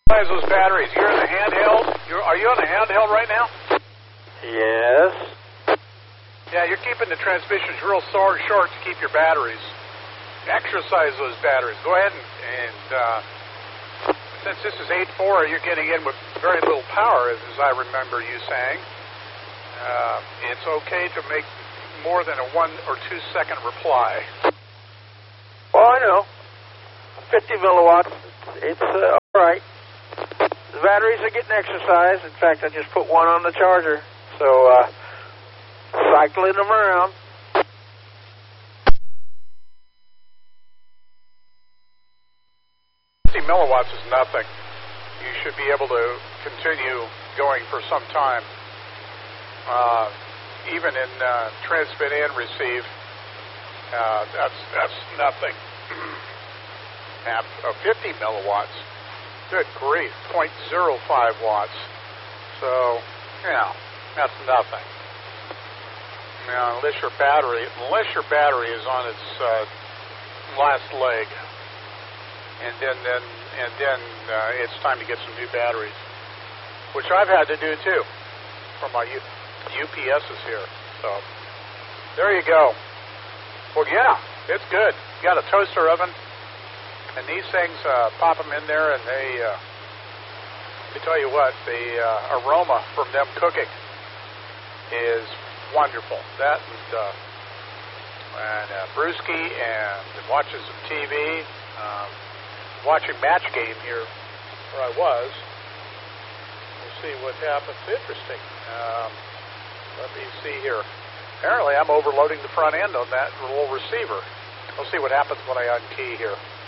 Size those batteries. You're in the handheld. Are you on the handheld right now? Yes. Yeah, you're keeping the transmissions real short to keep your batteries. Exercise those batteries. Go ahead and since this is 8.4, you're getting in with very little power, as I remember you saying. It's okay to make more than a 1 or 2 second reply. Oh, I know. 50 milliwatts. It's all right. The batteries are getting exercise. In fact, I just put one on the charger. So, cycling them around. 50 milliwatts is nothing. You should be able to continue going for some time. Even in transmit and receive, that's nothing. At 50 milliwatts, good grief, 0.05 watts. So, yeah, that's nothing. Now, unless your battery is on its last leg, and then it's time to get some new batteries, which I've had to do too for my UPSs here. So there you go. Well, yeah, it's good. You got a toaster oven, and these things pop them in there, and they tell you what, the aroma from them cooking is wonderful. That and brewski and watching some TV. Watching match game here where I was. We'll see what happens. Interesting. Let me see here. Apparently I'm overloading the front end on that little receiver. We'll see what happens when I unkey here.